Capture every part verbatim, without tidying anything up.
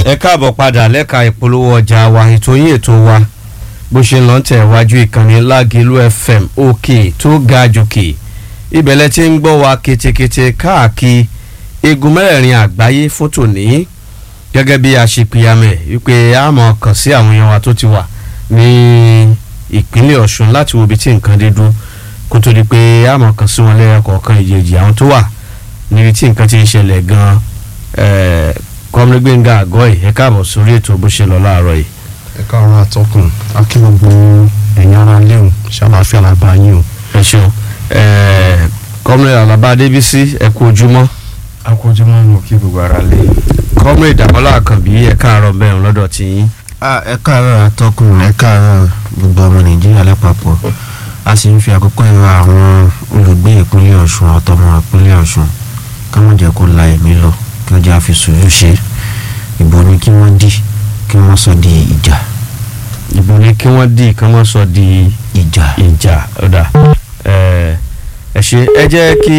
ẹ káàbọ̀ padà lẹ́ka ìpolówó ọjà wa ètò yín ètò wa bó ṣe ń lọ tẹ̀ wájú ìkànnì Lágìlú F M òkè tó ga jòkè ibẹ̀lẹ̀ tí ń gbọ́ wa ketekete káàkiri egun mẹ́rẹ̀ẹ̀rin àgbáyé fún tòní gẹ́gẹ́ bí a ṣe pìyàmẹ̀ wípé a mọ̀ kàn sí àwọn èèyàn wa tó ti wà ní ìpínlẹ̀ Ọ̀ṣun láti wo ibi tí nǹkan dé dúró kó tó di pé a mọ̀ kàn sí wọn lẹ́yìn kọ̀ọ̀kan ìjèjì àwọn tó wà níbi tí nǹkan ti ń ṣẹlẹ̀ gan-an kọ́mílẹ́ Gbẹ́ngà Àgọ́ì ẹ káàbọ̀ sórí ètò bó ṣe lọ láàárọ̀ yìí. ẹ káàárọ̀ àtọkùn akí gbogbo ẹ̀yin ará léwu ṣàlàáfíà làbá yín o. ẹ ṣeun kọ́mílẹ́ Àlàbá Adébísí ẹ kú ojúmọ́. a kú ojúmọ́ mo kí gbogbo ara lé. kọ́mílẹ́ Dàmọ́lá Àkànbí ẹ káàárọ̀ bẹ́ẹ̀ lọ́dọ̀ tí yín. ẹ káàárọ̀ àtọkùn ẹ káàárọ̀ gbogbo ọmọ Nàìjíríà lápapọ̀ a sì ń fi àkókò ìrọ̀ àwọn olùgbé ìpínlẹ̀ Ọ̀ṣun àtọmọ ìpínlẹ̀ Ọ̀ṣun ká má jẹ́ kó la ẹ̀mí lọ kí wọ́n jẹ́ àfi sùúrù ṣe ìbò ni kí wọ́n dì kí wọ́n sọ di ìjà. ìbò ni kí wọ́n dì kí wọ́n sọ di ìjà. ìjà ọ̀dà ẹ ṣe ẹ jẹ́ kí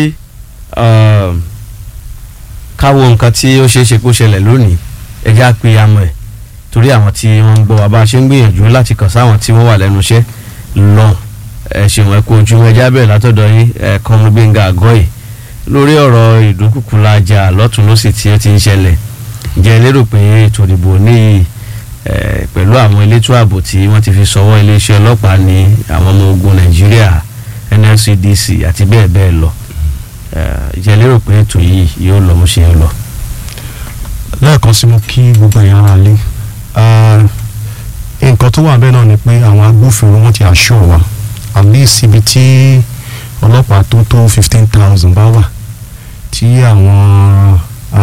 káwo nǹkan tí ó ṣeé ṣe kó ṣẹlẹ̀ lónìí ẹ jẹ́ àpè àmọ́ ẹ̀ torí àwọn tí wọ́n ń gbọ́ wa bá a ṣe ń gbìyànjú láti kàn sáwọn tí wọ́n wà lẹ́nu iṣẹ́ lọ́n ẹ ṣeun ẹ kú ojú ẹ jábẹ̀ látọ̀dọ̀ yín ẹ Kọ́mílẹ́ Gbẹ́ngà Àgọ́ì lórí ọ̀rọ̀ ìdúnkùkù lájà lọ́tún lọ́sì tí ó ti ń ṣẹlẹ̀ jẹ́ lérò pé ètò ìdìbò ní pẹ̀lú àwọn elétò ààbò tí wọ́n ti fi sọwọ́ iléeṣẹ́ ọlọ́pàá ní àwọn ọmọ ogun Nàìjíríà N S C D C àti bẹ́ẹ̀ bẹ́ẹ̀ lọ jẹ́ lérò pé ètò yìí yóò lọ bó ṣe ń lọ. lẹ́ẹ̀kan sí mo kí gbogbo ẹ̀yin ará lé nǹkan tó wà bẹ́ẹ̀ náà ni pé àwọn agbófinró wọn ti àṣọ wa at least ibi tí ọlọ́pàá tó tó fifteen thousand bá wà tí àwọn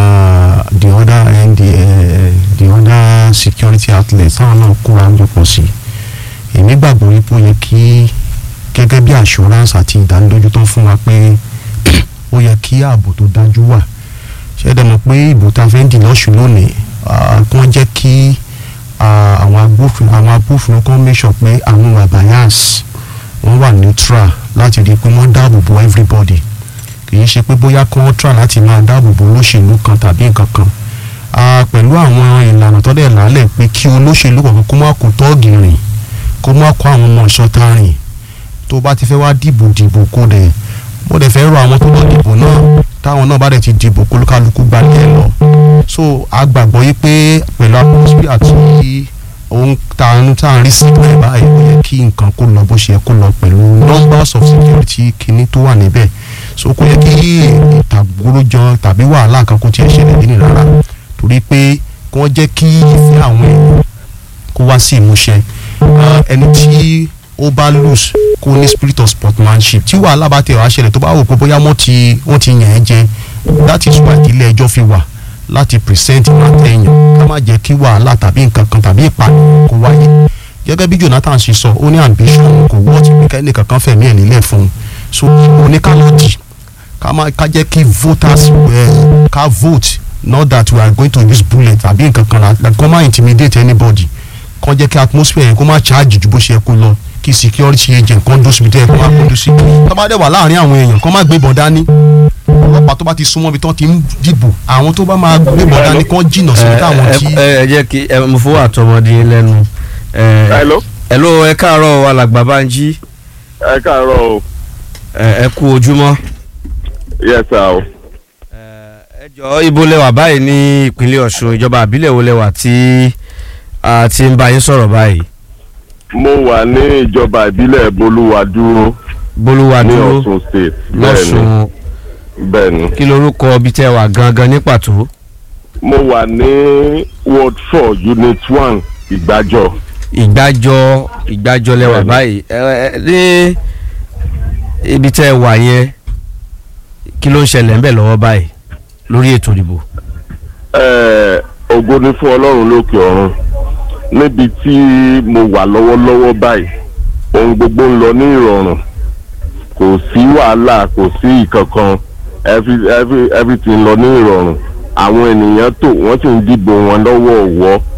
the other and the, uh, the other security outlets táwọn náà kóra ń jọpọ̀ sí èmi gbàgbọ́ wípé ó yẹ kí gẹ́gẹ́ bí assurance àti ìdánilójú tó ń fún wa pé ó yẹ kí ààbò tó dájú wà ṣẹ́dẹ̀ mọ̀ pé ìbò tá a fẹ́ dì lọ́sùn lónìí kàn jẹ́ kí àwọn agbófinró àwọn agbófinró kan make sure pé àwọn wà bias wọ́n wà neutral láti rí i pé wọ́n dáàbò bo everybody kì í ṣe pé bóyá kí wọ́n try láti máa dáàbò bo olóṣèlú kan tàbí nǹkan kan pẹ̀lú àwọn ìlànà tó dẹ̀ lálẹ́ pé kí olóṣèlú kankan kó má kó tọ́ọ̀gì rìn kó má kó àwọn ọmọ ìṣọ́ta rìn tó bá ti fẹ́ wá dìbò dìbò kó dẹ̀ mo dẹ̀ fẹ́ rọ àwọn tó lọ dìbò náà táwọn náà bá dẹ̀ ti dìbò kó kálukú gbalẹ̀ lọ so a gbàgbọ́ yí pé pẹ̀lú atmosphere àti ohun tààrùn tààrùn rí sí ìpínlẹ̀ báyìí ó yẹ kí nǹkan kó lọ bó ṣe yẹ kó lọ pẹ̀lú numbers of security kìíní tó wà níbẹ̀ so kó yẹ kí ìtàgbórójọ tàbí wàhálà kan kó tiẹ̀ ṣẹlẹ̀ nínú rárá torí pé kí wọ́n jẹ́ kí ìfẹ́ àwọn èèyàn kó wá sí ìmúṣẹ ẹni tí ó bá lose kó ní spirit of sportsmanship tí wàhálà bá tẹ̀ wá ṣẹlẹ̀ tó bá wò pé bóyá wọ́n ti wọ́n ti yàn ẹ́ jẹ that is why ilé ẹjọ́ fi wà láti present ìmọ̀tẹ́yìn ká má jẹ́ kí wàhálà tàbí nǹkan kan tàbí ìpàdé kó wáyé gẹ́gẹ́ bí Jonathan ṣe sọ ó ní ambition kò wọ́ ti pé kẹ́ni kankan fẹ̀mí ẹ̀ nílẹ̀ fún un so oníkálọ́dì ká má ká jẹ́ kí voters uh, ká vote not that we are going to use bullet tàbí nǹkan kan la kó má intimidate anybody kó jẹ́ kí atmosphere yẹn kó má charge ju bó ṣe yẹ kó lọ kí security agent kan dó síbi tẹ́ ẹ kó má kó dó sí tó bá dẹ̀ wà láàrin àwọn èèyàn kó má gbé bọ̀ dání ọlọ́pàá tó bá ti súnmọ́ ibi tó ti ń dìbò àwọn tó bá máa gbé bọ̀ dání kán jìnnà sí káwọn tí. ẹ jẹ́ kí ẹ mo fowó àtọmọdé lẹ́nu. hello. hello ẹ káàárọ̀ alàgbà Bánjí. ẹ káàárọ̀ o. ẹ kú ojúmọ́. yes sir o. ẹ jọ ibo lẹwà báyìí ní ìpínlẹ̀ Ọ̀ṣun ìjọba àbílẹ̀ wo lẹwà tí a ti ń bá yín sọ̀rọ̀ báyìí. mo wà ní ìjọba ìbílẹ̀ Bolúwadúró. Bolúwadúró ní Ọ̀ṣun state. lọ́ṣun bẹ́ẹ̀ni. kí lorúkọ ibi tẹ́ wà gangan ní pàtó. mo wà ní ward four unit one ìgbàjọ. ìgbàjọ ìgbàjọ lẹwà báyìí ẹ ní ibi tẹ́ wà yẹn kí ló ń ṣẹlẹ̀ ń bẹ̀ lọ́wọ́ báyìí lórí ètò ìdìbò. ẹ ògo ni fún Ọlọ́run lókè ọ̀run níbi tí mo wà lọ́wọ́lọ́wọ́ báyìí ohun gbogbo ń lọ ní ìrọ̀rùn kò sí wàhálà kò sí ìkankan every every everything lọ ní ìrọ̀rùn àwọn ènìyàn tó wọ́n sì ń dìbò wọn lọ́wọ́ ọ̀wọ́